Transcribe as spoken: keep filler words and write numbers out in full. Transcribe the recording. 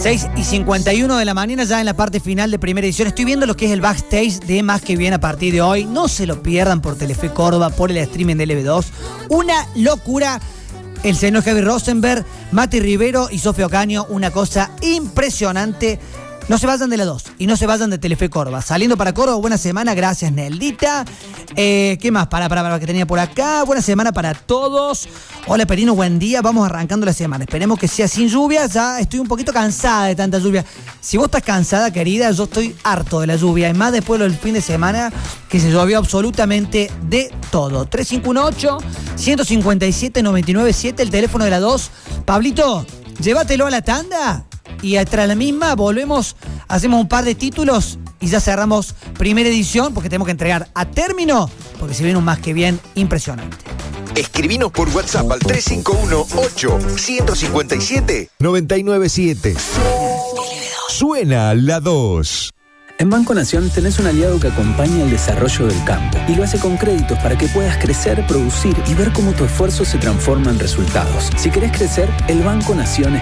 seis y cincuenta y uno de la mañana, ya en la parte final de primera edición. Estoy viendo lo que es el backstage de Más que Bien a partir de hoy. No se lo pierdan por Telefe Córdoba, por el streaming de L B dos. Una locura. El señor Javi Rosenberg, Mati Rivero y Sofía Ocaño. Una cosa impresionante. No se vayan de la dos y no se vayan de Telefe Córdoba. Saliendo para Córdoba, buena semana, gracias Neldita. Eh, ¿Qué más? Para, para, para, que tenía por acá. Buena semana para todos. Hola Perino, buen día. Vamos arrancando la semana. Esperemos que sea sin lluvia. Ya estoy un poquito cansada de tanta lluvia. Si vos estás cansada, querida, yo estoy harto de la lluvia. Y más después del fin de semana que se llovió absolutamente de todo. tres cinco uno ocho, uno cinco siete, nueve nueve siete, el teléfono de la dos. Pablito, llévatelo a la tanda. Y tras la misma volvemos, hacemos un par de títulos y ya cerramos primera edición porque tenemos que entregar a término, porque se viene un Más que Bien impresionante. Escribinos por WhatsApp al tres cinco uno ocho, uno cinco siete, nueve nueve siete. Suena la dos. En Banco Nación tenés un aliado que acompaña el desarrollo del campo y lo hace con créditos para que puedas crecer, producir y ver cómo tu esfuerzo se transforma en resultados. Si querés crecer, el Banco Nación es